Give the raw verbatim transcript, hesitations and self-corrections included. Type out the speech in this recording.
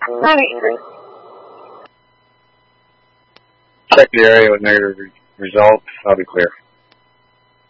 ninety-three. Check the area with negative re- results. I'll be clear.